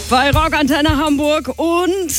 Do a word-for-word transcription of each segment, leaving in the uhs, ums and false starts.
bei Rockantenne Hamburg und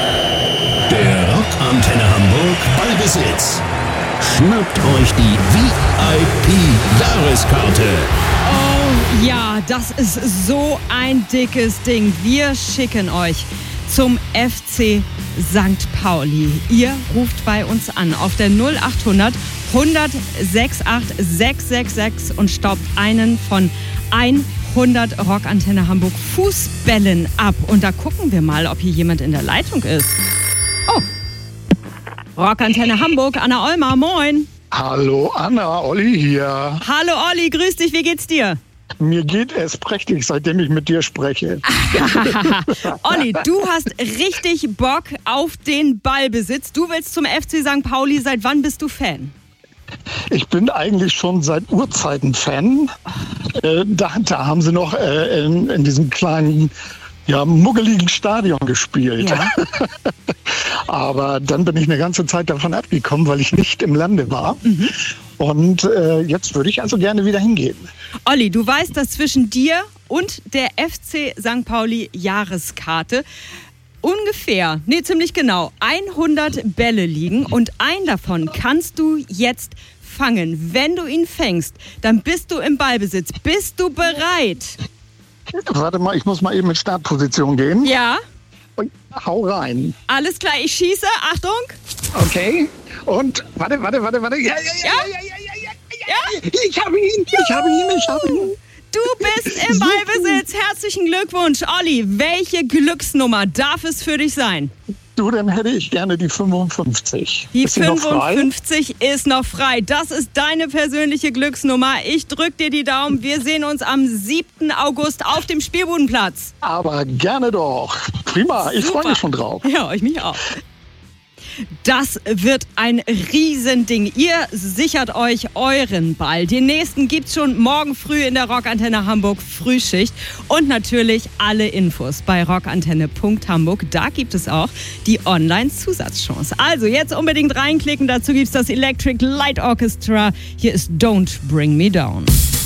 der Rockantenne Hamburg Ballbesitz. Schnappt euch die V I P-Jahreskarte. Oh ja, das ist so ein dickes Ding. Wir schicken euch zum F C Sankt Pauli. Ihr ruft bei uns an auf der null achthundert hundert achtundsiebzig sechshundertsechsundsechzig und staubt einen von hundert Rockantenne Hamburg Fußbällen ab. Und da gucken wir mal, ob hier jemand in der Leitung ist. Oh, Rockantenne Hamburg, Anna Olmer, moin. Hallo Anna, Olli hier. Hallo Olli, grüß dich, wie geht's dir? Mir geht es prächtig, seitdem ich mit dir spreche. Olli, du hast richtig Bock auf den Ballbesitz. Du willst zum F C Sankt Pauli. Seit wann bist du Fan? Ich bin eigentlich schon seit Urzeiten Fan. Äh, da, da haben sie noch äh, in, in diesem kleinen, ja, muggeligen Stadion gespielt. Ja. Aber dann bin ich eine ganze Zeit davon abgekommen, weil ich nicht im Lande war. Mhm. Und äh, jetzt würde ich also gerne wieder hingehen. Olli, du weißt, dass zwischen dir und der F C Sankt Pauli Jahreskarte ungefähr, nee, ziemlich genau, hundert Bälle liegen und einen davon kannst du jetzt fangen. Wenn du ihn fängst, dann bist du im Ballbesitz. Bist du bereit? Warte mal, ich muss mal eben in Startposition gehen. Ja. Und hau rein. Alles klar, ich schieße. Achtung. Okay. Und warte, warte, warte, warte. Ja, ja, ja, ja, ja, ja, ja, ja, ja. Ich habe ihn, ich habe ihn, ich habe ihn. Du bist im Ballbesitz. Herzlichen Glückwunsch, Olli. Welche Glücksnummer darf es für dich sein? Du, dann hätte ich gerne die fünfundfünfzig. Die ist fünfundfünfzig noch ist noch frei. Das ist deine persönliche Glücksnummer. Ich drück dir die Daumen. Wir sehen uns am siebten August auf dem Spielbudenplatz. Aber gerne doch. Prima, ich freue mich schon drauf. Ja, ich mich auch. Das wird ein Riesending. Ihr sichert euch euren Ball. Den nächsten gibt's schon morgen früh in der Rockantenne Hamburg Frühschicht. Und natürlich alle Infos bei rockantenne punkt hamburg. Da gibt es auch die Online-Zusatzchance. Also jetzt unbedingt reinklicken. Dazu gibt's das Electric Light Orchestra. Hier ist Don't Bring Me Down.